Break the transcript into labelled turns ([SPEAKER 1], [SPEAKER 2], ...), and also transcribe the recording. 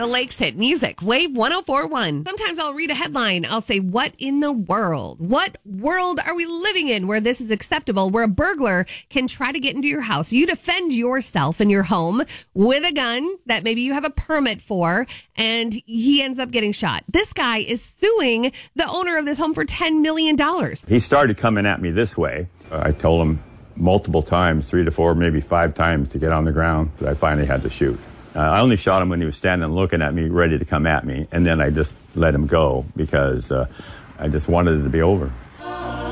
[SPEAKER 1] The Lakes Hit Music, Wave 104.1. Sometimes I'll read a headline. I'll say, what in the world? What world are we living in where this is acceptable, where a burglar can try to get into your house? You defend yourself in your home with a gun that maybe you have a permit for, and he ends up getting shot. This guy is suing the owner of this home for $10 million.
[SPEAKER 2] He started coming at me this way. I told him multiple times, 3 to 4, maybe 5 times to get on the ground. I finally had to shoot. I only shot him when he was standing looking at me, ready to come at me. And then I just let him go because I just wanted it to be over.